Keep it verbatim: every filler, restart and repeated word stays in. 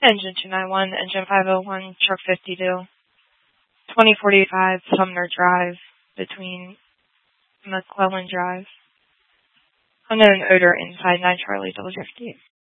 Engine two ninety-one, engine five oh one, truck fifty-two, twenty forty-five Sumner Drive between McClellan Drive. Unknown odor inside nine Charlie double fifty.